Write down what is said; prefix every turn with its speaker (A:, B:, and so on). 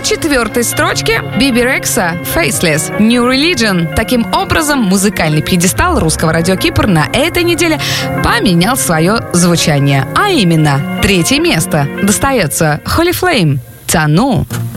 A: 4-й строчке Биби Рекса «Faceless» New Religion. Таким образом, музыкальный пьедестал русского радио Кипр на этой неделе поменял свое звучание. А именно, 3-е место достается Holy Flame «Тону».